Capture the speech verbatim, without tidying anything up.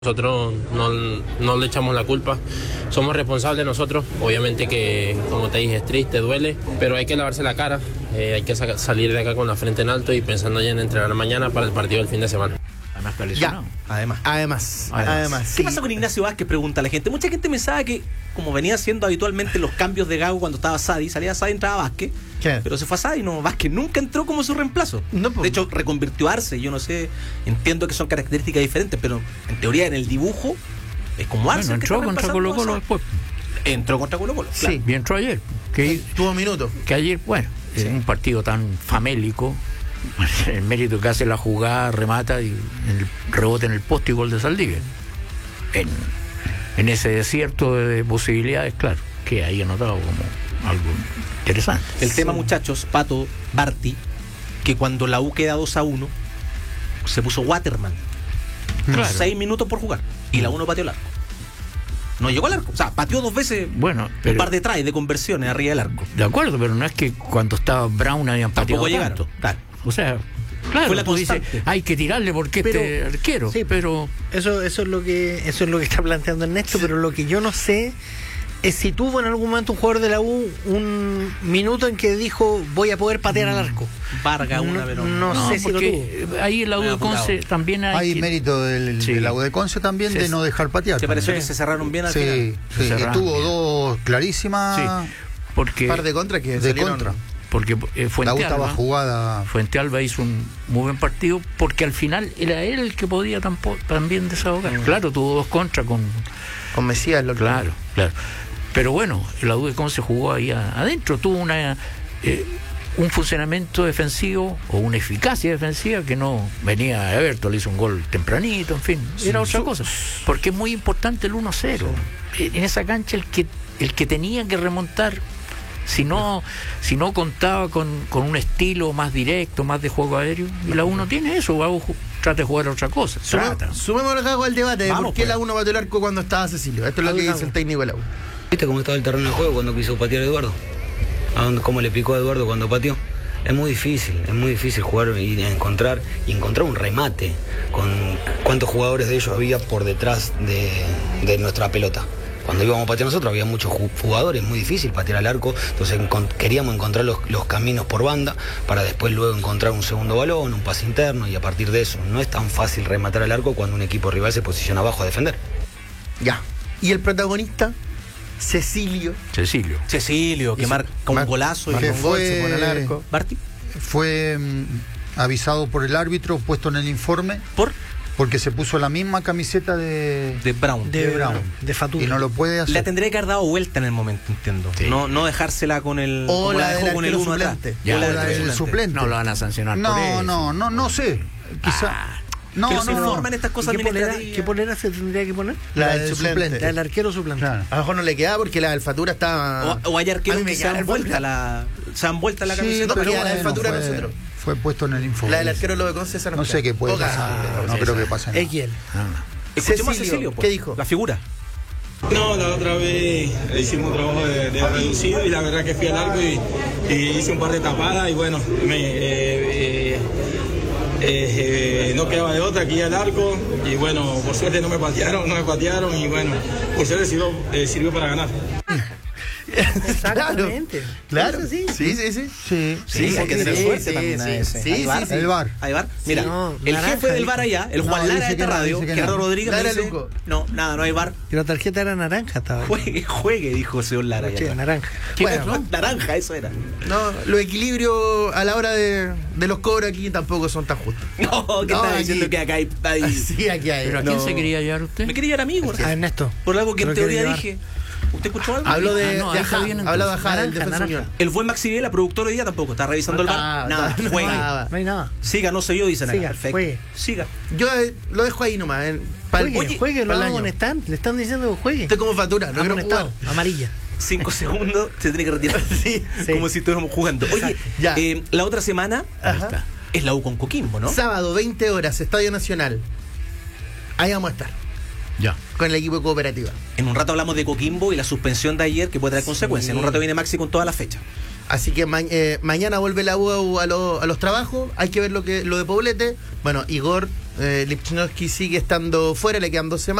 Nosotros no, no le echamos la culpa, somos responsables nosotros, obviamente que, como te dije, es triste, duele, pero hay que lavarse la cara, eh, hay que sa- salir de acá con la frente en alto y pensando ya en entrenar mañana para el partido del fin de semana. Además está lesionado. Ya, además. Además, Además. además. ¿Qué Sí. pasa con Ignacio Vázquez? Pregunta la gente. Mucha gente pensaba que, como venía haciendo habitualmente los cambios de Gago cuando estaba Sadi, salía Sadi y entraba Vázquez. ¿Qué? Pero se fue a Sadi, no, Vázquez nunca entró como su reemplazo. No, po. De hecho, reconvirtió a Arce. Yo no sé, entiendo que son características diferentes, pero en teoría en el dibujo es como Arce. Bueno, el que entró está contra reemplazando Colo Colo a Sadi. después. Entró contra Colo Colo, claro. Sí. Y entró ayer. Que, Tuvo minutos. que ayer, bueno, Sí. en un partido tan famélico, el mérito que hace la jugada, remata y el rebote en el poste y gol de Saldívar. En, en ese desierto de posibilidades, claro, que ahí anotado como algo interesante. El Sí. tema, muchachos, Pato, Barty, que cuando la U queda dos a uno, se puso Waterman. Claro. Seis minutos por jugar. Y la U no pateó el arco. No llegó al arco. O sea, pateó dos veces Bueno, un pero, par de tries de conversiones arriba del arco. de acuerdo, pero no es que cuando estaba Brown habían pateado Tampoco llegaron. tanto. Claro. O sea, claro, Fue la tú dices, constante. hay que tirarle porque Pero- este arquero, sí, pero Eso, eso es lo que, eso es lo que está planteando Ernesto, pero lo que yo no sé es si tuvo en algún momento un jugador de la U un minuto en que dijo voy a poder patear al arco. Vargas, una, No, pero. no no, sé si lo porque ahí en la U Me ha de Conce apurado. también hay, Hay que- mérito del, Sí. de la U de Conce también Sí. de no dejar patear. ¿Te pareció también. que se cerraron bien al Sí, final? sí, Se que cerraron tuvo bien. dos clarísimas Sí, porque Par de contras que de salieron. contra. porque eh, La Fuente U estaba Alba, jugada. Fuente Alba hizo un muy buen partido porque al final era él el que podía tampo- también desahogar. Mm. Claro, tuvo dos contras con Con Mesías, lo claro, claro. Pero bueno, la U de Conce jugó ahí a- adentro, tuvo una eh, un funcionamiento defensivo o una eficacia defensiva que no venía de Everto, le hizo un gol tempranito, en fin, era otra cosa. Porque es muy importante el uno cero. En esa cancha el que el que tenía que remontar, si no si no contaba con, con un estilo más directo, más de juego aéreo, y la U no tiene eso, va a ju- trata de jugar a otra cosa. Trata. Sumemos acá al debate de Vamos, por qué pues. la U no pateó el arco cuando estaba Cecilio. Esto es lo que dice el técnico de la U. ¿Viste cómo estaba el terreno de juego cuando quiso patear a Eduardo? ¿A dónde- ¿Cómo le picó a Eduardo cuando pateó? Es muy difícil, es muy difícil jugar y encontrar y encontrar un remate con cuántos jugadores de ellos había por detrás de, de nuestra pelota. Cuando íbamos a patear nosotros había muchos ju- jugadores, muy difícil patear al arco, entonces encon- queríamos encontrar los, los caminos por banda para después luego encontrar un segundo balón, un pase interno y a partir de eso. No es tan fácil rematar al arco cuando un equipo rival se posiciona abajo a defender. Ya. Y el protagonista, Cecilio. Cecilio. Cecilio, que Y se- marca un mar- golazo. y que un gol, fue- se pone al arco. Barty, Fue mm, avisado por el árbitro, puesto en el informe, por porque se puso la misma camiseta de, de Brown. De, de Brown. de Fatul. y no lo puede hacer. La tendría que haber dado vuelta en el momento, entiendo. Sí. No, no dejársela con el. O como la dejó del con el arquero uno atrás. suplente. Ya, O la pero del suplente. suplente. No lo van a sancionar por No, eso. no, no, no sé. Quizá. Ah. no, Pero no, se no. informan estas ¿Y cosas ¿Qué polera, administrativas. ¿Qué polera se tendría que poner? La, del del suplente. suplente. La del arquero suplente. Claro. A lo mejor no le queda porque la del Fatura está. O, o hay A arqueros mí me que se queda han la vuelta Fatura. la. Se han vuelta la Sí, camiseta. pero pero queda la del bueno, Fatura fue, nosotros. fue puesto en el informe. La del arquero lo de Conce esa No sé qué puede Poca. pasar, pero no sí, creo sí. que pase nada. Equiel. Ah. Escuchemos a Cecilio, Cecilio, pues, ¿qué dijo? La figura. No, la otra vez hicimos un trabajo de, de reducido y la verdad que fui al arco y, y hice un par de tapadas y bueno, me, eh, eh, eh, no quedaba de otra aquí al arco y bueno, por suerte no me patearon, no me patearon y bueno, por suerte sirvió, eh, sirvió para ganar. Exactamente. Claro. Eso sí. Sí, sí, sí. Sí, Sí, hay que tener sí, suerte sí, también a sí, ese. sí, Sí, sí, sí, el VAR. Ahí va. Mira, no, el naranja, jefe del dijo. VAR allá, el Juan No, Lara dice de esta que no, radio, dice que Gerardo no. Rodríguez, me Lara dice, Luco. no, nada, no hay VAR. Y la tarjeta era naranja, estaba. Juegue, juegue, dijo señor Lara. allá Che, atrás. naranja. ¿Qué Bueno. otro? Naranja, eso era. No, los equilibrios a la hora de, de los cobros aquí tampoco son tan justos. No, ¿qué No, está aquí- diciendo que acá hay, hay- Sí, aquí hay. ¿Pero a no. quién se quería llevar usted? Me quería llevar a mí, güey. A Ernesto. Por algo que en Lo quiere teoría llevar. dije. ¿Usted escuchó algo? Hablo de, Ah, no, de ahí está Ajá, bien, habla de entonces. Ajá, del Naranja, Defensa naranja. Unión. El buen Maxi Videla, productor hoy día tampoco. Está revisando el No, bar. no, Nada, no, juegue. nada. No hay nada. Siga, no se yo, dicen acá. Siga, Perfecto. juegue. Siga. Yo eh, lo dejo ahí nomás. En, pa'l- Juegue, oye, juegue, lo pa'l van a año. amonestar. Le están diciendo que juegue. Estoy como Fatura, no quiero Amonestado, jugar. amarilla. Cinco segundos, se tiene que retirar. Sí, sí. Como si estuviéramos jugando. Oye, Ya. eh, la otra semana Ahí Ajá. está. es la U con Coquimbo, ¿no? Sábado, veinte horas, Estadio Nacional. Ahí vamos a estar, Ya. con el equipo de cooperativa. En un rato hablamos de Coquimbo y la suspensión de ayer que puede traer consecuencias. En un rato viene Maxi con toda la fecha. Así que ma- eh, mañana vuelve la U a, lo- a los trabajos. Hay que ver lo que lo de Poblete. Bueno, Igor Eh, Lipchnowski sigue estando fuera, le quedan dos semanas.